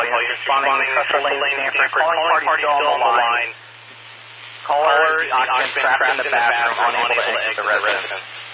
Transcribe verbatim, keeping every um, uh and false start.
while you're responding to Trestle Lane, Stanford, calling party still on the line. Caller, the occupant trapped in the bathroom, unable to exit the residence.